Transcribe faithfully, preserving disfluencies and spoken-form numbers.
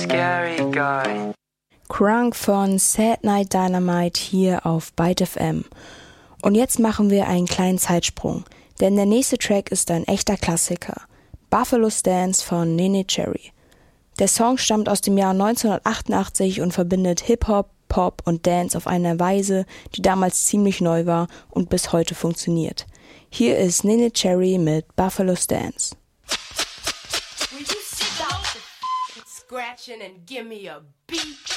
scary guy. Crunk von Sad Night Dynamite hier auf Byte F M. Und jetzt machen wir einen kleinen Zeitsprung, denn der nächste Track ist ein echter Klassiker. Buffalo Stance von Neneh Cherry. Der Song stammt aus dem Jahr neunzehnhundertachtundachtzig und verbindet Hip-Hop, Pop und Dance auf eine Weise, die damals ziemlich neu war und bis heute funktioniert. Hier ist Neneh Cherry mit Buffalo Stance. Will you stop scratching and give me a beat?